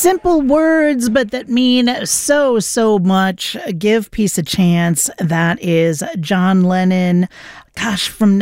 Simple words, but that mean so much. Give peace a chance. That is John Lennon. Gosh, from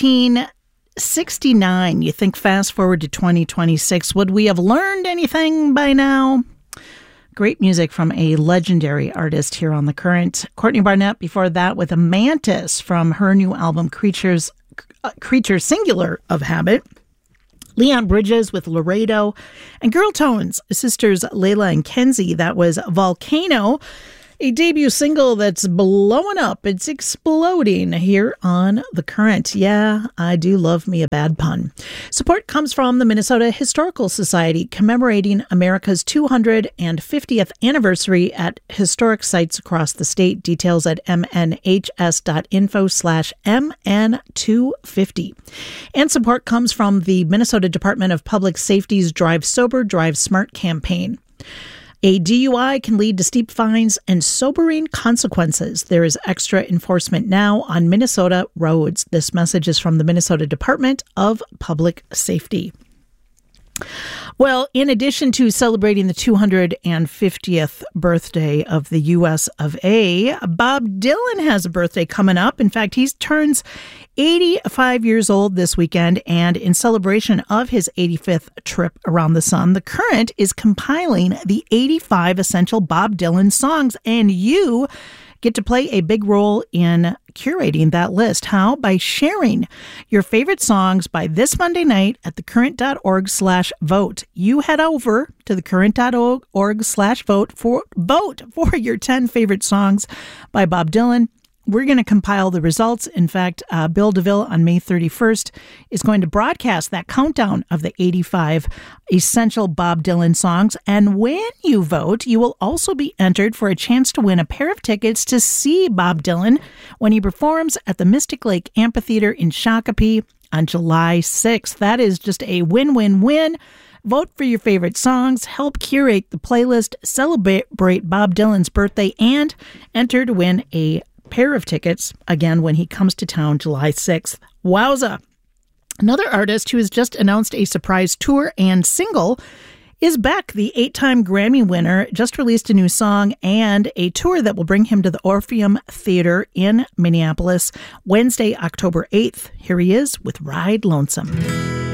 1969. You think fast forward to 2026. Would we have learned anything by now? Great music from a legendary artist here on The Current. Courtney Barnett before that with a Mantis from her new album Creature Singular of Habit. Leon Bridges with Laredo, and Girl Tones, sisters Layla and Kenzie. That was Volcano, a debut single that's blowing up. It's exploding here on The Current. Yeah, I do love me a bad pun. Support comes from the Minnesota Historical Society, commemorating America's 250th anniversary at historic sites across the state. Details at mnhs.info/mn250. And support comes from the Minnesota Department of Public Safety's Drive Sober, Drive Smart campaign. A DUI can lead to steep fines and sobering consequences. There is extra enforcement now on Minnesota roads. This message is from the Minnesota Department of Public Safety. Well, in addition to celebrating the 250th birthday of the U.S. of A., Bob Dylan has a birthday coming up. In fact, he turns 85 years old this weekend, and in celebration of his 85th trip around the sun, The Current is compiling the 85 essential Bob Dylan songs, and you get to play a big role in curating that list. How? By sharing your favorite songs by this Monday night at thecurrent.org/vote. You head over to thecurrent.org/vote for your 10 favorite songs by Bob Dylan. We're going to compile the results. In fact, Bill DeVille on May 31st is going to broadcast that countdown of the 85 essential Bob Dylan songs. And when you vote, you will also be entered for a chance to win a pair of tickets to see Bob Dylan when he performs at the Mystic Lake Amphitheater in Shakopee on July 6th. That is just a win-win-win. Vote for your favorite songs, help curate the playlist, celebrate Bob Dylan's birthday, and enter to win a pair of tickets, again, when he comes to town July 6th. Wowza! Another artist who has just announced a surprise tour and single is Beck. The 8-time Grammy winner just released a new song and a tour that will bring him to the Orpheum Theater in Minneapolis Wednesday, October 8th. Here he is with Ride Lonesome.